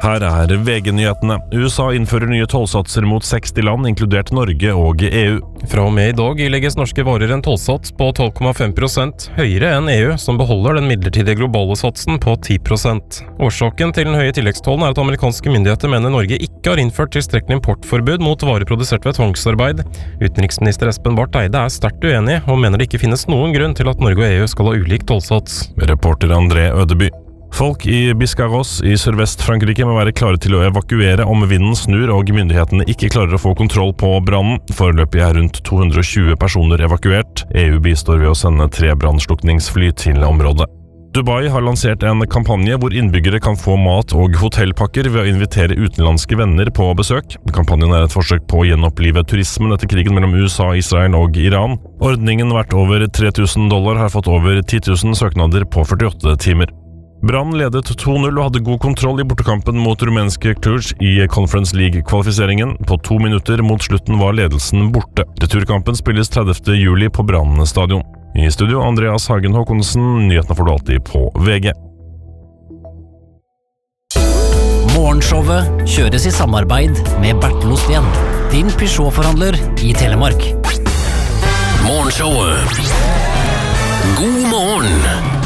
Her VG-nyhetene. USA innfører nye tollsatser mot 60 land, inkludert Norge og EU. Fra og med i dag ilegges norske varer en tollsats på 12,5%, høyere enn EU, som beholder den midlertidige globale satsen på 10%. Årsaken til den høye tilleggstollen at amerikanske myndigheter mener Norge ikke har innført tilstrekkelig importforbud mot varer produsert ved tvangsarbeid. Utenriksminister Espen Barth Eide sterkt uenig, og mener det ikke finnes noen grunn til at Norge og EU skal ha ulik tollsats. Reporter André Ødeby. Folk i Biscarrosse i Sørvest-Frankrike må være klare til å evakuere om vinden snur og myndighetene ikke klarer å få kontroll på brannen. Foreløpig rundt 220 personer evakuert. EU bistår ved å sende 3 brannslukningsfly til området. Dubai har lansert en kampanje hvor innbyggere kan få mat og hotellpakker ved å invitere utenlandske venner på besøk. Kampanjen et forsøk på å gjenopplive turismen etter krigen mellom USA, Israel og Iran. Ordningen verdt over $3,000 har fått over 10 000 søknader på 48 timer. Brann ledet 2-0 og hadde god kontroll i bortekampen mot rumenske Cluj i Conference League-kvalifiseringen. På 2 minutter mot slutten var ledelsen borte. Returkampen spilles 30. juli på Brann stadion. I studio Andreas Hagen Håkonsen, nyhetene får du alltid på VG. Morgenshowet kjøres i samarbeid med Bertel Osten, din Peugeot-forhandler i Telemark. Morgenshowet. God morgen!